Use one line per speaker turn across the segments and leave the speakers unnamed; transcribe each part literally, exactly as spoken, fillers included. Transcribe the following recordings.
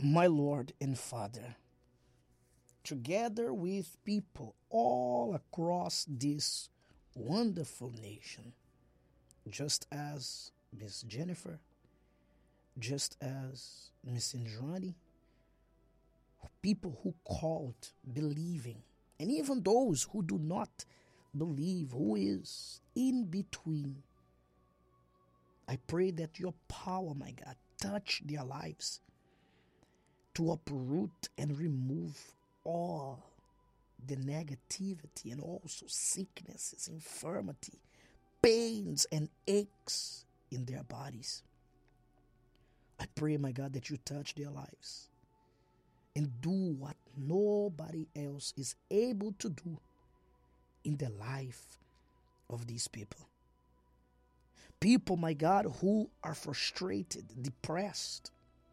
my Lord and Father, together with people all across this wonderful nation, just as Miss Jennifer, just as Miss Indrani, people who called believing, and even those who do not believe, who is in between. I pray that your power, my God, touch their lives to uproot and remove all the negativity and also sicknesses, infirmity, pains and aches in their bodies. I pray, my God, that you touch their lives and do what nobody else is able to do in the life of these people. People, my God, who are frustrated, depressed.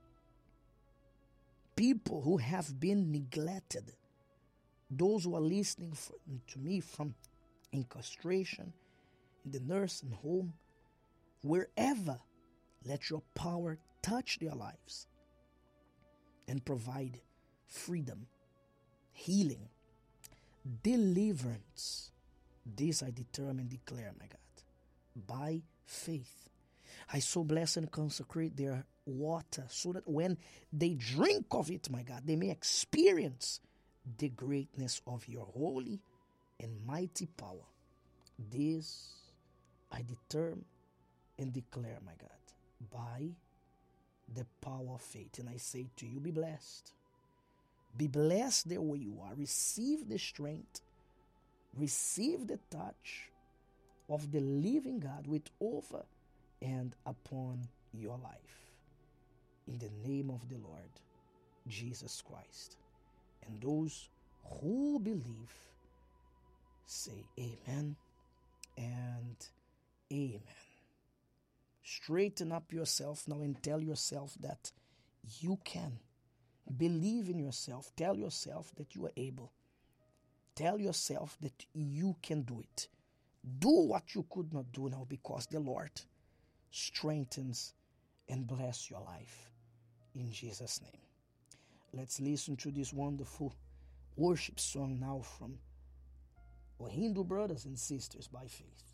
People who have been neglected. Those who are listening for, to me from incarceration, in the nursing home, wherever, let your power touch their lives and provide freedom, healing, deliverance. This I determine, declare, my God, by faith. I so bless and consecrate their water so that when they drink of it, my God, they may experience the greatness of your holy and mighty power. This I determine and declare, my God, by the power of faith. And I say to you, be blessed. Be blessed there where you are. Receive the strength. Receive the touch of the living God with over and upon your life. In the name of the Lord Jesus Christ. And those who believe say amen and amen. Straighten up yourself now and tell yourself that you can. Believe in yourself. Tell yourself that you are able. Tell yourself that you can do it. Do what you could not do now because the Lord strengthens and bless your life. In Jesus' name. Let's listen to this wonderful worship song now from our Hindu brothers and sisters by faith.